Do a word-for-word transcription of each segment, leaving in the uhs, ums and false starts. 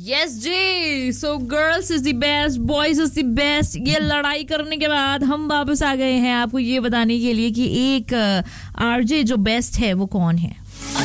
Yes ji, so girls is the best, boys is the best. ये लड़ाई करने के बाद हम वापस आ गए हैं आपको ये बताने के लिए कि एक आरजे जो बेस्ट है वो कौन है।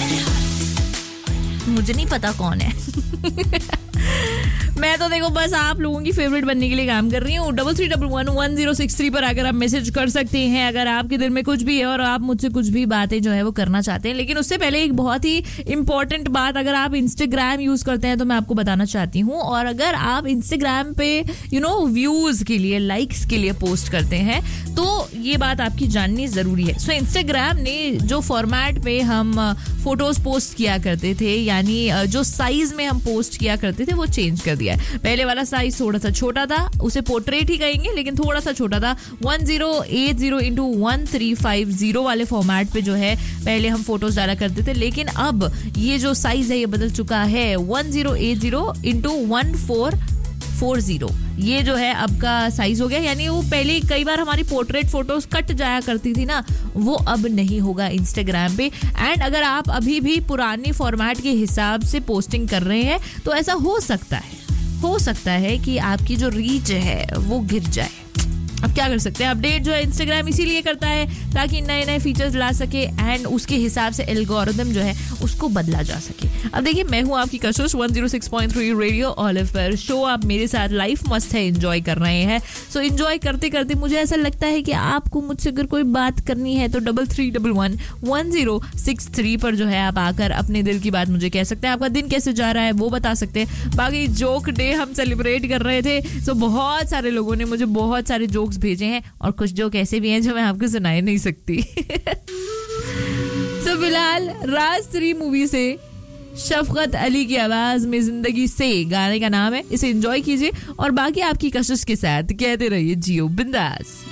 मुझे नहीं पता कौन है मैं तो देखो बस आप लोगों की फेवरेट बनने के लिए काम कर रही हूँ। Double three double one one zero six three पर अगर आप मैसेज कर सकते हैं, अगर आपके दिल में कुछ भी है और आप मुझसे कुछ भी बातें जो है वो करना चाहते हैं। लेकिन उससे पहले एक बहुत ही इंपॉर्टेंट बात, अगर आप इंस्टाग्राम यूज करते हैं तो मैं आपको बताना चाहती हूँ। और अगर आप इंस्टाग्राम पे यू नो व्यूज के लिए, लाइक्स के लिए पोस्ट करते हैं तो ये बात आपकी जाननी जरूरी है। सो इंस्टाग्राम ने जो फॉर्मेट पे हम फोटोज पोस्ट किया करते थे, यानी जो साइज में हम पोस्ट किया करते थे वो चेंज कर दिया। पहले वाला साइज थोड़ा सा छोटा था, उसे पोर्ट्रेट ही कहेंगे लेकिन थोड़ा सा छोटा था। One zero eight zero into one three five zero वाले फॉर्मेट पे जो है पहले हम फोटोज डाला करते थे, लेकिन अब ये जो साइज है ये बदल चुका है। One zero eight zero into one four four zero ये जो है अब का साइज हो गया। यानी वो पहले कई बार हमारी पोर्ट्रेट फोटोज कट जाया करती थी ना, वो अब नहीं होगा इंस्टाग्राम पे। एंड अगर आप अभी भी पुरानी फॉर्मेट के हिसाब से पोस्टिंग कर रहे हैं तो ऐसा हो सकता है हो सकता है कि आपकी जो रीच है वो गिर जाए। अब क्या कर सकते हैं, अपडेट जो है इंस्टाग्राम इसीलिए करता है ताकि नए नए फीचर्स ला सके एंड उसके हिसाब से एल्गोरिदम जो है उसको बदला जा सके। अब देखिए, मैं हूँ आपकी कशिश one zero six point three radio olive पर। शो आप मेरे साथ लाइफ मस्त है एंजॉय कर रहे हैं। सो एंजॉय करते करते मुझे ऐसा लगता है कि आपको मुझसे अगर कोई बात करनी है तो double three double one one zero six three पर जो है आप आकर अपने दिल की बात मुझे कह सकते हैं। आपका दिन कैसे जा रहा है वो बता सकते हैं। बाकी जोक डे हम सेलिब्रेट कर रहे थे, सो बहुत सारे लोगों ने मुझे बहुत सारे जोक भेजे हैं और कुछ जोक ऐसे भी हैं जो मैं आपको सुनाए नहीं सकती। तो फिलहाल राज थ्री मूवी से शफकत अली की आवाज में जिंदगी से गाने का नाम है, इसे एंजॉय कीजिए और बाकी आपकी कशिश के साथ कहते रहिए जियो बिंदास।